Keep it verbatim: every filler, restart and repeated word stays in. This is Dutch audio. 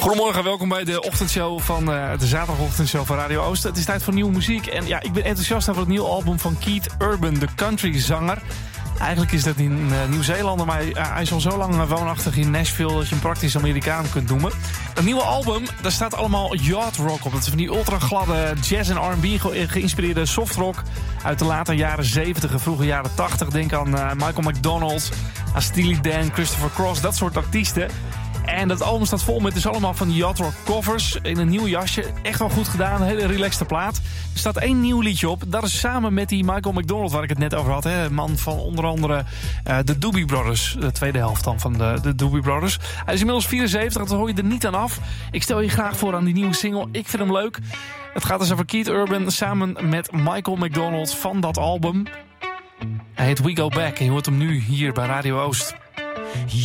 Goedemorgen, welkom bij de ochtendshow van uh, de zaterdagochtendshow van Radio Oost. Het is tijd voor nieuwe muziek en ja, ik ben enthousiast over het nieuwe album van Keith Urban, de countryzanger. Eigenlijk is dat een uh, Nieuw-Zeelander, maar uh, hij is al zo lang uh, woonachtig in Nashville dat je hem praktisch Amerikaan kunt noemen. Dat nieuwe album, daar staat allemaal yacht rock op. Dat is van die ultra gladde jazz en R en B ge- geïnspireerde softrock uit de late jaren zeventig en vroege jaren tachtig. Denk aan uh, Michael McDonald, aan Steely Dan, Christopher Cross, dat soort artiesten. En dat album staat vol met dus allemaal van die yacht rock covers in een nieuw jasje. Echt wel goed gedaan, een hele relaxte plaat. Er staat één nieuw liedje op. Dat is samen met die Michael McDonald waar ik het net over had. Hè? Man van onder andere uh, de Doobie Brothers. De tweede helft dan van de, de Doobie Brothers. Hij is inmiddels vierenzeventig, dat hoor je er niet aan af. Ik stel je graag voor aan die nieuwe single. Ik vind hem leuk. Het gaat dus over Keith Urban samen met Michael McDonald van dat album. Hij heet We Go Back en je hoort hem nu hier bij Radio Oost.